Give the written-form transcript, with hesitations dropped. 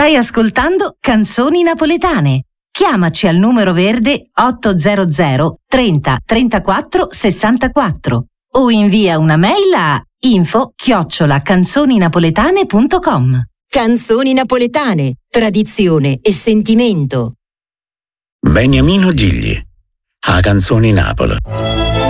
Stai ascoltando Canzoni Napoletane. Chiamaci al numero verde 800 30 34 64 o invia una mail a info@canzoninapoletane.com. Canzoni Napoletane, tradizione e sentimento. Beniamino Gigli, a Canzoni Napoli.